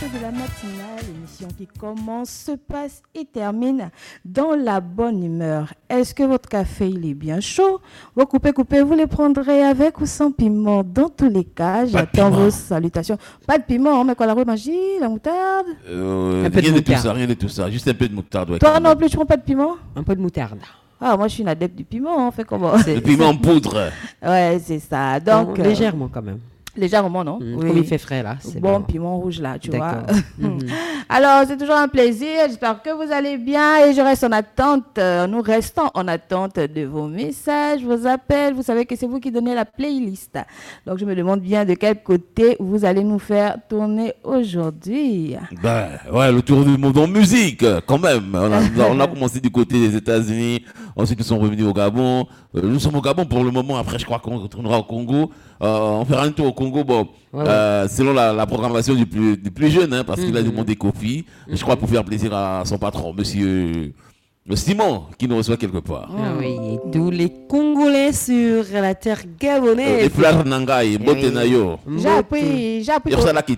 de la matinale, l'émission qui commence, se passe et termine dans la bonne humeur. Est-ce que votre café il est bien chaud? Vous coupez, vous les prendrez avec ou sans piment? Dans tous les cas, j'attends vos salutations. Pas de piment, mais quoi, la magie, la moutarde? Rien de tout ça, juste un peu de moutarde. Ouais, toi non plus, tu prends pas de piment? Un peu de moutarde. Ah, moi je suis une adepte du piment, on fait comment? Le piment en poudre. Ouais, c'est ça. Donc, légèrement quand même. Légèrement, non? Oui. Comme il fait frais là. C'est bon piment rouge là, tu vois. Alors, c'est toujours un plaisir. J'espère que vous allez bien et je reste en attente. Nous restons en attente de vos messages, vos appels. Vous savez que c'est vous qui donnez la playlist. Donc, je me demande bien de quel côté vous allez nous faire tourner aujourd'hui. Ouais, le tour du monde en musique, quand même. On a commencé du côté des États-Unis. Ensuite, nous sommes revenus au Gabon. Nous sommes au Gabon pour le moment. Après, je crois qu'on retournera au Congo. On fera un tour au Congo, selon la programmation du plus jeune, hein, parce qu'il a demandé Kofi. Je crois pour faire plaisir à son patron, monsieur Simon, qui nous reçoit quelque part. Oui, et tous les Congolais sur la terre gabonaise. Les fleurs Nangai, Botenayo. J'ai appris J'ai appris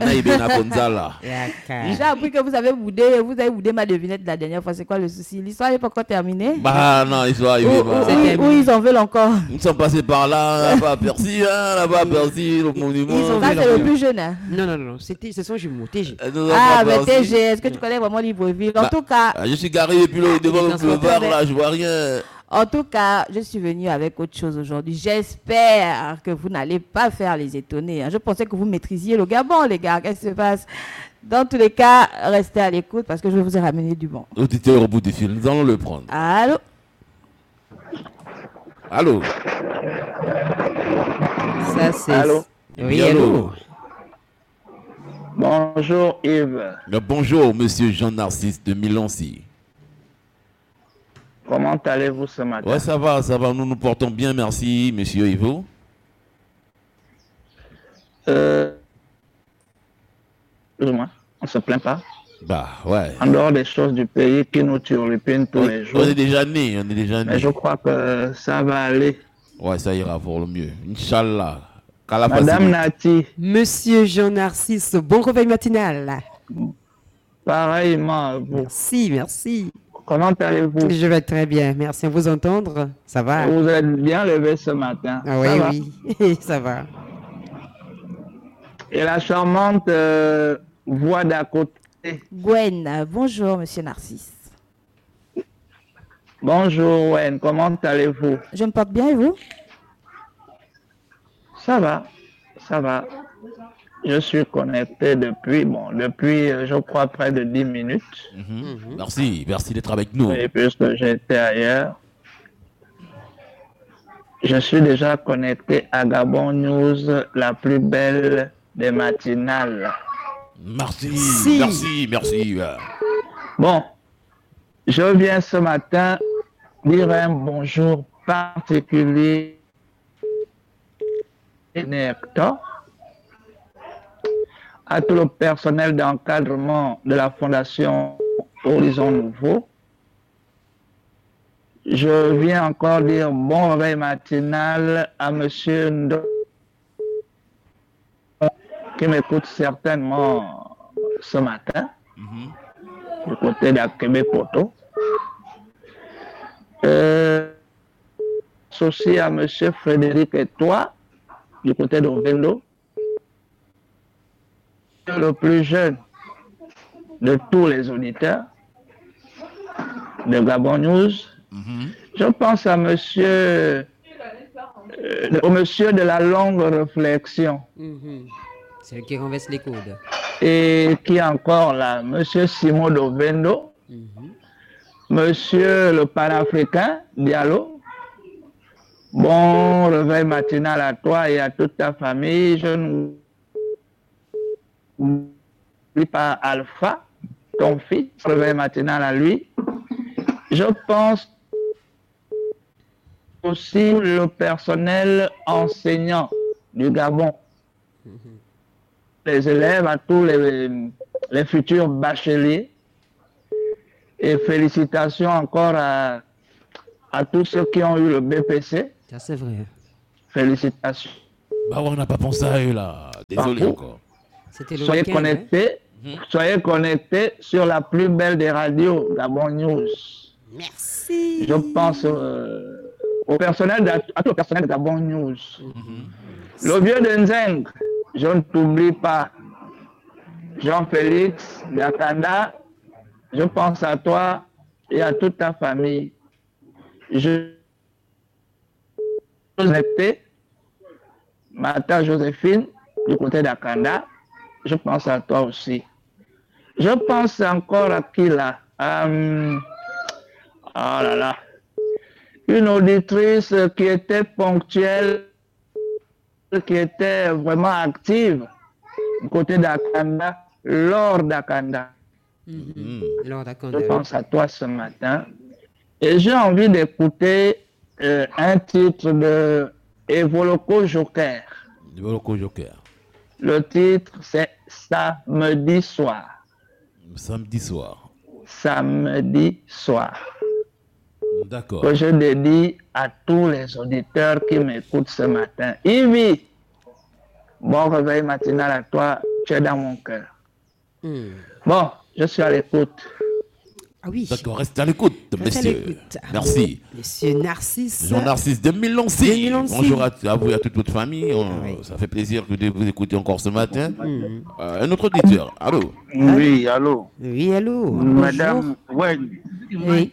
que vous avez boudé ma devinette la dernière fois. C'est quoi le souci? L'histoire n'est pas encore terminée? Non, l'histoire est où ils en veulent encore? Nous sommes passés par là-bas à Percy, le monument. Ça, c'est le plus jeune. Hein? Non, ce sont jumeaux, TG. Mais TG, est-ce que tu connais vraiment Libreville? En tout cas... Je suis garé depuis devant le boulevard, là, je vois rien. En tout cas, je suis venue avec autre chose aujourd'hui. J'espère que vous n'allez pas faire les étonnés. Je pensais que vous maîtrisiez le Gabon, les gars. Qu'est-ce qui se passe? Dans tous les cas, restez à l'écoute parce que je vous ai ramené du bon. Auditeur au bout du fil, nous allons le prendre. Allô? Ça, c'est... Allô? Oui, allô? Bonjour Yves. Bonjour monsieur Jean-Narcisse de Milancy. Comment allez-vous ce matin? Ouais, ça va, nous nous portons bien, merci monsieur Yves. Excuse-moi, on se plaint pas? Ouais. En dehors des choses du pays qui nous turlupinent tous les jours. On est déjà nés. Mais je crois que ça va aller. Ouais, ça ira pour le mieux. Inch'Allah. Madame Nati. Monsieur Jean-Narcisse, bon réveil matinal. Pareillement à vous. Merci. Comment allez-vous? Je vais très bien, merci à vous entendre. Ça va? Vous êtes bien levé ce matin? Oui, ça va. Et la charmante voix d'à côté. Gwen, bonjour monsieur Narcisse. Bonjour Gwen, comment allez-vous? Je me porte bien et vous? Ça va. Je suis connecté depuis, je crois, près de 10 minutes. Merci d'être avec nous. Et puisque j'étais ailleurs, je suis déjà connecté à Gabon News, la plus belle des matinales. Merci. Bon, je viens ce matin dire un bonjour particulier à tout le personnel d'encadrement de la Fondation Horizon Nouveau. Je viens encore dire bon réveil matinal à monsieur Ndo, qui m'écoute certainement ce matin, du côté d'Akebe Poto. Associé à monsieur Frédéric et toi, du côté de Vendo, le plus jeune de tous les auditeurs de Gabon News. Je pense à au monsieur de la longue réflexion. Celui qui renverse les coudes. Et qui est encore là, monsieur Simon Dovendo, monsieur le panafricain Diallo. Bon réveil matinal à toi et à toute ta famille. Je n'oublie pas Alpha, ton fils, réveil matinal à lui. Je pense aussi le personnel enseignant du Gabon, les élèves, à tous les futurs bacheliers. Et félicitations encore à tous ceux qui ont eu le BPC. Ça, c'est vrai. Félicitations. On n'a pas pensé à eux là. Désolé encore. C'était le Soyez week-end, connectés. Soyez connectés sur la plus belle des radios, Gabon News. Merci. Je pense au personnel, à tout le personnel de Gabon News. Le vieux de Nzeng, je ne t'oublie pas. Jean-Félix Gakanda, je pense à toi et à toute ta famille. Je connecté, Martha Joséphine, du côté d'Akanda, je pense à toi aussi. Je pense encore à qui là? Oh là là. Une auditrice qui était ponctuelle, qui était vraiment active du côté d'Akanda, Laure d'Akanda. Lors Je pense à toi ce matin. Et j'ai envie d'écouter un titre de Evoloko Joker. Evoloko Joker. Le titre, c'est Samedi soir. Samedi soir. Samedi soir. D'accord. Que je dédie à tous les auditeurs qui m'écoutent ce matin. Yves, bon réveil matinal à toi, tu es dans mon cœur. Bon, je suis à l'écoute. Ah oui. D'accord, restez à l'écoute, messieurs. Merci. Monsieur Narcisse. Jean-Narcisse de Milancy. Bonjour à vous et à toute votre famille. Oui. Ça fait plaisir de vous écouter encore ce matin. Un autre auditeur, allô? Oui, allô. Oui, allô. Madame Wen, Oui.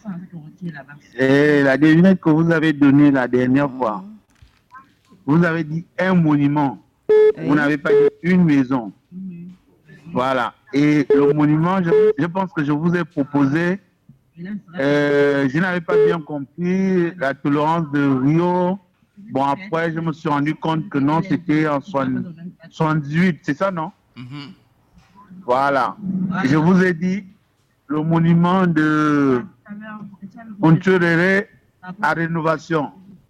la devinette que vous avez donnée la dernière fois, vous avez dit un monument. Vous n'avez pas dit une maison. Voilà. Et le monument, je pense que je vous ai proposé, je n'avais pas bien compris la tolérance de Rio. Bon, après, je me suis rendu compte que non, c'était en 78, c'est ça, non? Voilà. Je vous ai dit le monument de Onturere à rénovation.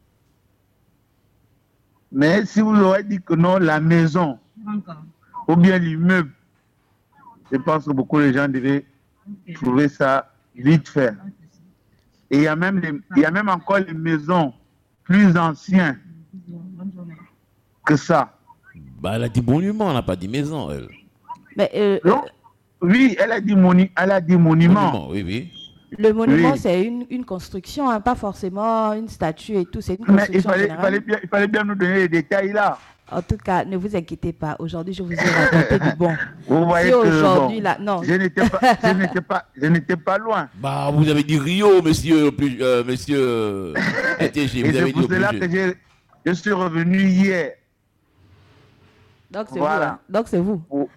Mais si vous aurez dit que non, la maison ou bien l'immeuble, je pense que beaucoup de gens devaient trouver ça vite fait. Et il y a même encore les maisons plus anciennes que ça. Bah, elle a dit monument, elle n'a pas dit maison, elle. Mais, Non? Oui, elle a dit monument. Oui, oui. le monument, Oui. c'est une construction, hein, pas forcément une statue et tout. C'est une Mais construction générale. il fallait bien nous donner les détails là. En tout cas, ne vous inquiétez pas. Aujourd'hui, je vous ai raconté du bon. Vous voyez Si que aujourd'hui, bon, là, non. je n'étais pas loin. Bah, vous avez dit Rio, monsieur, monsieur NTG, Et vous c'est avez dit pour au plus cela jeune. que je suis revenu hier. Donc, c'est Voilà. vous. Hein. Donc, c'est vous. Oh.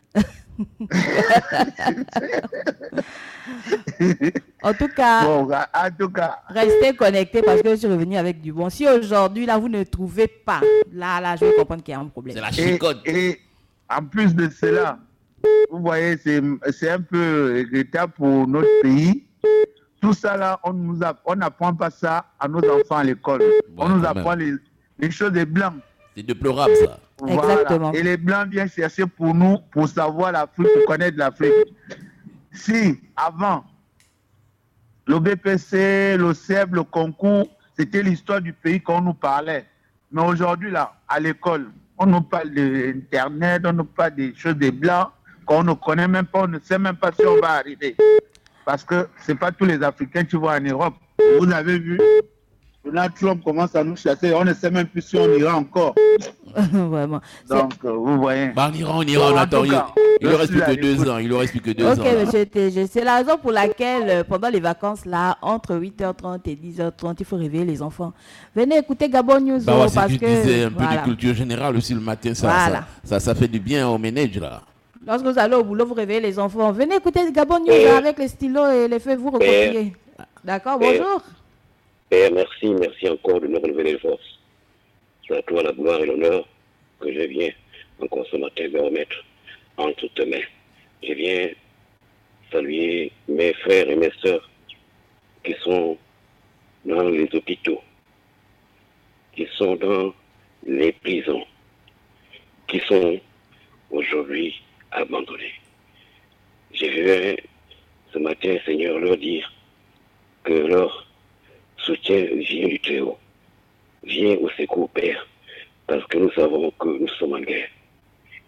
En tout cas, Bon, en tout cas, restez connectés parce que je suis revenu avec du bon. Si aujourd'hui, là, vous ne trouvez pas, là, je vais comprendre qu'il y a un problème. C'est la chicote. et en plus de cela, vous voyez, c'est un peu regrettable pour notre pays. Tout ça là, on n'apprend pas ça à nos enfants à l'école. On nous quand apprend les choses des blancs. C'est déplorable, ça. Exactement. Et les blancs viennent chercher pour nous, pour savoir l'Afrique, pour connaître l'Afrique. Si avant, le BPC, le CEB, le concours, c'était l'histoire du pays qu'on nous parlait. Mais aujourd'hui, là, à l'école, on nous parle d'Internet, on nous parle des choses des blancs qu'on ne connaît même pas, on ne sait même pas si on va arriver. Parce que ce n'est pas tous les Africains qui vont en Europe. Vous avez vu, Donald Trump commence à nous chasser, on ne sait même plus si on ira encore. Vraiment. Donc, vous voyez. Bah, on ira, on En attend. tout cas, Il ne reste plus je que suis 2 à ans. Il ne reste plus que 2 Ok, ans. là. monsieur TG. C'est la raison pour laquelle, pendant les vacances, là, entre 8h30 et 10h30, il faut réveiller les enfants. Venez écouter Gabon News. Bah, ouais, c'est parce que je que, disais un peu voilà. de culture générale aussi le matin. Voilà. Ça fait du bien au ménage, là. Lorsque vous allez au boulot, vous réveillez les enfants. Venez écouter Gabon News avec les stylos et les feuilles, vous recopier. D'accord, bonjour. Père, merci encore de nous relever les forces. C'est à toi la gloire et l'honneur que je viens encore ce matin me remettre entre tes mains. Je viens saluer mes frères et mes sœurs qui sont dans les hôpitaux, qui sont dans les prisons, qui sont aujourd'hui abandonnés. Je viens ce matin, Seigneur, leur dire que leur soutien vient du Très-Haut, vient au secours, Père, parce que nous savons que nous sommes en guerre.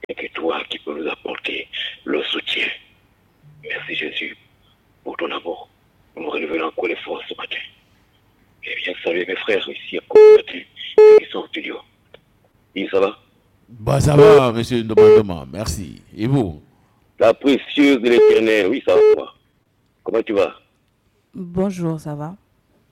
et que toi qui peux nous apporter le soutien. Merci Jésus pour ton amour. Nous nous révélons encore les forces ce matin. Et viens saluer mes frères ici à côté qui sont au studio. Et ça va? Bah ça va, monsieur Ndomandoma, merci. Et vous? La précieuse de l'éternel, oui, ça va moi. Comment tu vas? Bonjour, ça va?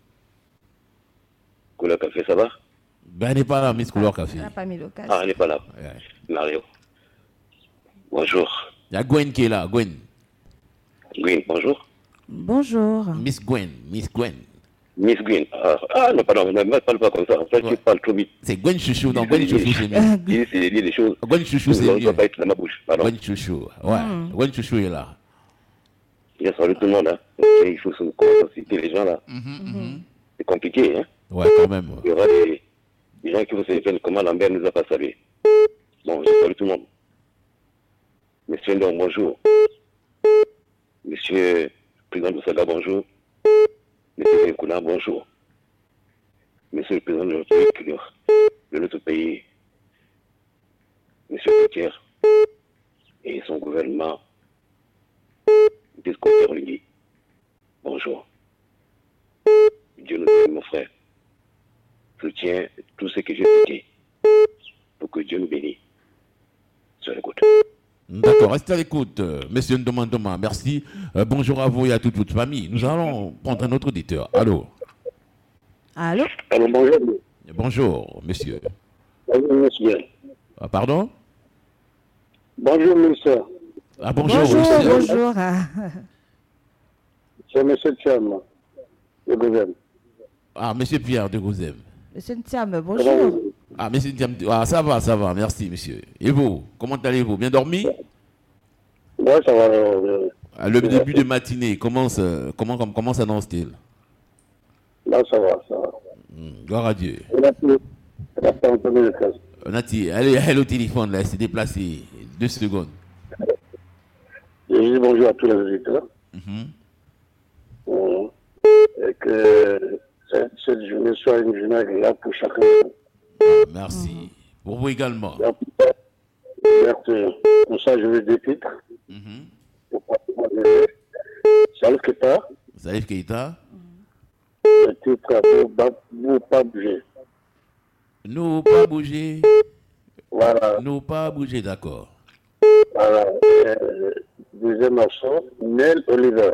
Couleur café, ça va? Ben, elle n'est pas là, Miss Couleur Café. Elle n'a pas mis le casque. Ah, elle n'est pas là. Ouais. Mario. Bonjour. Il y a Gwen qui est là, Gwen. Gwen, bonjour. Bonjour. Miss Gwen. Miss Gwen. Ah non, pardon, ne parle pas comme ça. En fait, Ouais. tu parles trop vite. C'est Gwen Chouchou, non, Gwen Chouchou, c'est mieux. C'est des choses. Gwen Chouchou, c'est Ça ne mieux. doit pas être dans ma bouche. Pardon. Gwen Chouchou, ouais. Gwen Chouchou est là. Bien, salut tout le monde. Hein. Il faut se citer les gens là. C'est compliqué. Hein. Ouais, quand même. Il y aura des gens qui vont se dire comment Lambert nous a pas salué. Bon, je salue tout le monde. Monsieur Ndon, bonjour. Monsieur le président de Saga, bonjour. Monsieur Nkouna, bonjour. Monsieur le président de notre République, de notre pays, Monsieur Poutier et son gouvernement, Discours Terligny, bonjour. Dieu nous aime, mon frère. Soutiens tout ce que j'ai dit pour que Dieu nous bénisse. Sur l'écoute. D'accord, restez à l'écoute, monsieur Ndomandoma, merci. Bonjour à vous et à toute votre famille. Nous allons prendre un autre auditeur. Allô? Allô? Alors, bonjour. Bonjour, monsieur. Bonjour, monsieur. Ah, pardon? Bonjour, monsieur. Ah, bonjour, Bonjour, monsieur. bonjour. C'est monsieur Tcham, le gouvernement. Ah, monsieur Pierre de Gouzem. Monsieur Ntiam, bonjour. Ah, monsieur Ndiam, ah, ça va, merci, monsieur. Et vous, comment allez-vous? Bien dormi? Oui, ça va. Ah, le début de matinée, comment s'annonce-t-il? Là, ça va. Gloire à Dieu. On a pas entendu le cas. Nati, elle est au téléphone, là, elle s'est déplacée. 2 secondes. Je dis bonjour à tous les auditeurs. Et que cette journée soit une journée agréable pour chacun. Merci. Pour vous également. Merci. Pour ça, je veux des titres. Pour Salif Keita. Salif Keita. Le titre Nous pas bouger. Nous pas bouger. Voilà. Nous pas bouger, d'accord. Voilà. Deuxième morceau, Nel Oliver.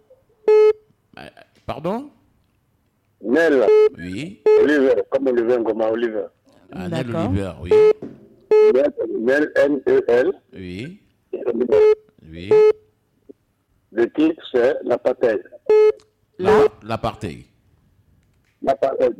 Pardon? Nel. Oui. Oliver, comme Oliver Ngoma Oliver. Ah, Nel D'accord. Oliver, oui. Nel, N-E-L. Oui. Oui. Le titre, c'est L'apartheid. L'apartheid. L'apartheid.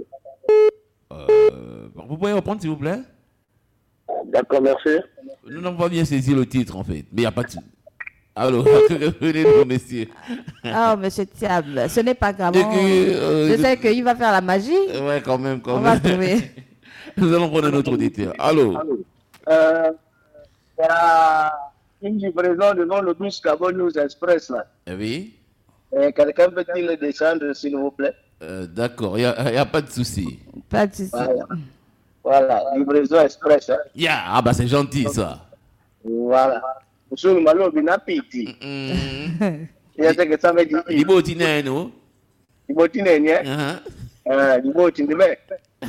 Vous pouvez reprendre, s'il vous plaît? D'accord, merci. Nous n'avons pas bien saisi le titre, en fait. Mais il n'y a pas de... Alors, revenez-nous, messieurs. Ah, monsieur Ntiam, ce n'est pas grave. Et que, Je sais qu'il va faire la magie. Ouais, quand même. On va trouver. Nous allons prendre un autre auditeur. Allô? Il y a une livraison devant le bus Gabon News Express là. Oui. Quelqu'un peut-il le descendre, s'il vous plaît? D'accord, il n'y a pas de souci. Pas de souci. Voilà, livraison express. Hein. Yeah. Ah, bah c'est gentil, ça. Voilà. Monsieur Malo Binapiti. Il y a ce que ça veut dire. Il faut tenir, non? Il faut tenir, hein? Il faut tenir.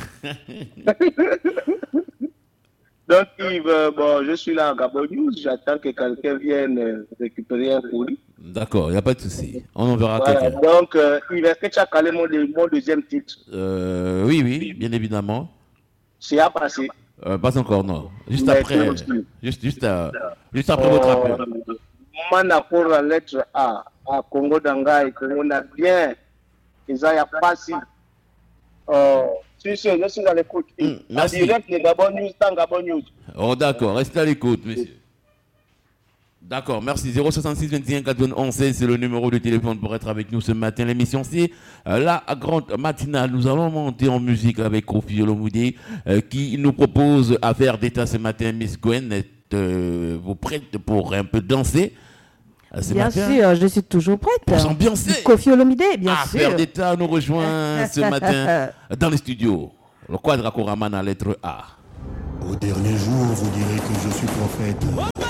Donc, Yves, bon, je suis là en Gabon News. J'attends que quelqu'un vienne récupérer un colis. D'accord, il n'y a pas de souci. On enverra Voilà. quelqu'un. Donc, Yves, est-ce que tu as calé mon deuxième titre? Oui, bien évidemment. C'est à passer. Pas encore, non. Juste Mais après. Juste après votre appel. Mana pour la lettre A. À Congo Dangai, Congo n'a bien. Isaiah Passi. Si, je suis à l'écoute. Merci. En direct de Gabon News, dans Gabon News. Oh, d'accord, restez à l'écoute, monsieur. D'accord, merci. 066 21 91 16, c'est le numéro de téléphone pour être avec nous ce matin. L'émission, c'est la grande matinale. Nous allons monter en musique avec Kofi Olomide qui nous propose Affaire d'État ce matin. Miss Gwen, êtes-vous prête pour un peu danser ce Bien matin? sûr, je suis toujours prête. Pour s'ambiancer. Kofi Olomide, bien Affaire sûr. d'État nous rejoint ce matin dans les studios. Le quadre Akoraman à lettre A. Au dernier jour, vous direz que je suis prophète.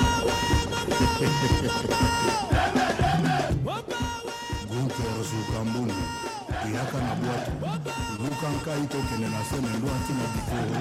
Gunker Zukambuni, Yaka Nabuatu, Lukanka Ito Kenena Seme Luantina Biko.